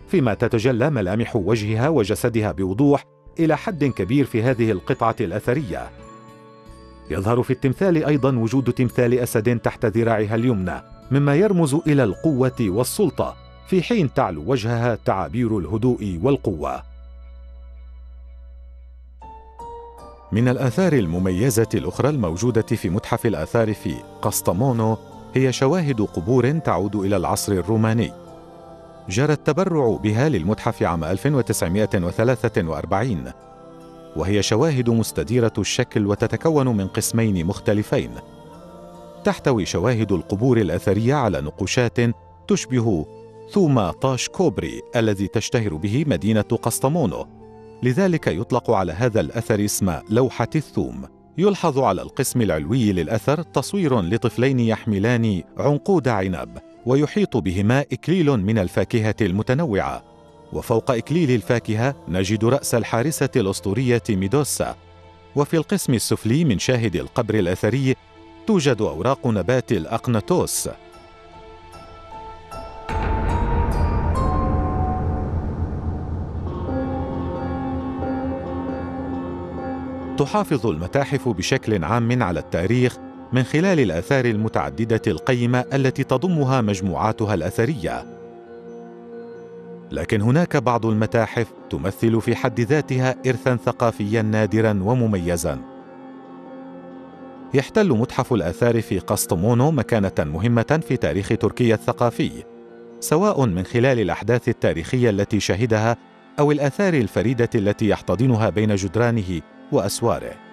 فيما تتجلى ملامح وجهها وجسدها بوضوح إلى حد كبير في هذه القطعة الأثرية. يظهر في التمثال أيضا وجود تمثال أسد تحت ذراعها اليمنى، مما يرمز إلى القوة والسلطة، في حين تعلو وجهها تعابير الهدوء والقوة. من الآثار المميزة الأخرى الموجودة في متحف الآثار في قسطمونو هي شواهد قبور تعود إلى العصر الروماني. جرى التبرع بها للمتحف عام 1943، وهي شواهد مستديرة الشكل وتتكون من قسمين مختلفين. تحتوي شواهد القبور الأثرية على نقوشات تشبه ثوم طاش كوبري الذي تشتهر به مدينة قسطمونو، لذلك يطلق على هذا الأثر اسم لوحة الثوم. يلحظ على القسم العلوي للأثر تصوير لطفلين يحملان عنقود عنب، ويحيط بهما إكليل من الفاكهة المتنوعة، وفوق إكليل الفاكهة نجد رأس الحارسة الأسطورية ميدوسا. وفي القسم السفلي من شاهد القبر الأثري توجد أوراق نبات الأقناطوس. تحافظ المتاحف بشكل عام على التاريخ من خلال الآثار المتعددة القيمة التي تضمها مجموعاتها الأثرية، لكن هناك بعض المتاحف تمثل في حد ذاتها إرثاً ثقافياً نادراً ومميزاً. يحتل متحف الآثار في قسطمونو مكانة مهمة في تاريخ تركيا الثقافي، سواء من خلال الأحداث التاريخية التي شهدها أو الآثار الفريدة التي يحتضنها بين جدرانه وأسواره.